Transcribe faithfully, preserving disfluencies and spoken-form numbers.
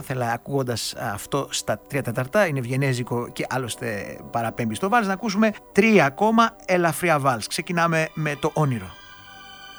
ήθελα ακούγοντας αυτό στα τρία τέταρτα, είναι βιενέζικο και άλλωστε παραπέμπει στο βάλς, να ακούσουμε τρία ακόμα ελαφριά βάλς. Ξεκινάμε με το όνειρο.